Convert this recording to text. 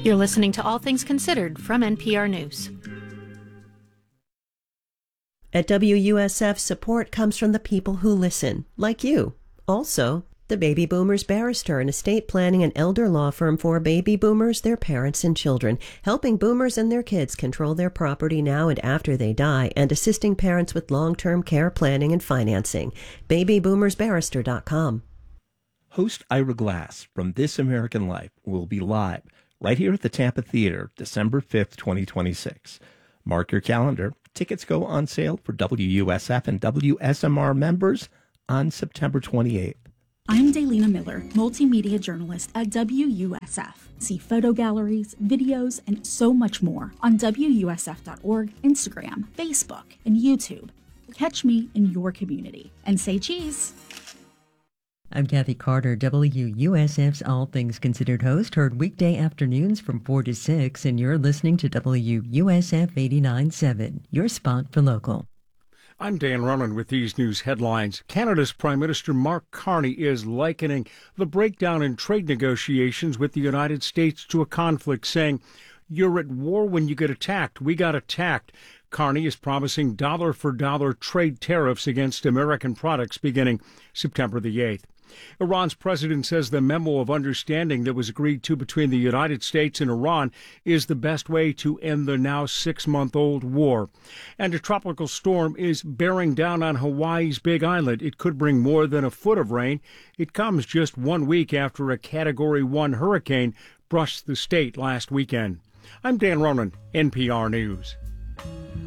You're listening to All Things Considered from NPR News. At WUSF, support comes from the people who listen, like you. Also, the Baby Boomers Barrister, an estate planning and elder law firm for baby boomers, their parents, and children, helping boomers and their kids control their property now and after they die, and assisting parents with long-term care planning and financing. BabyBoomersBarrister.com. Host Ira Glass from This American Life will be live right here at the Tampa Theater, December 5th, 2026. Mark your calendar. Tickets go on sale for WUSF and WSMR members on September 28th. I'm Daylina Miller, multimedia journalist at WUSF. See photo galleries, videos, and so much more on WUSF.org, Instagram, Facebook, and YouTube. Catch me in your community and say cheese. I'm Kathy Carter, WUSF's All Things Considered host, heard weekday afternoons from 4 to 6, and you're listening to WUSF 89.7, your spot for local. I'm Dan Ronan with these news headlines. Canada's Prime Minister Mark Carney is likening the breakdown in trade negotiations with the United States to a conflict, saying, "You're at war when you get attacked. We got attacked." Carney is promising dollar-for-dollar trade tariffs against American products beginning September the 8th. Iran's president says the memo of understanding that was agreed to between the United States and Iran is the best way to end the now 6-month-old war. And a tropical storm is bearing down on Hawaii's Big Island. It could bring more than a foot of rain. It comes just 1 week after a Category 1 hurricane brushed the state last weekend. I'm Dan Ronan, NPR News.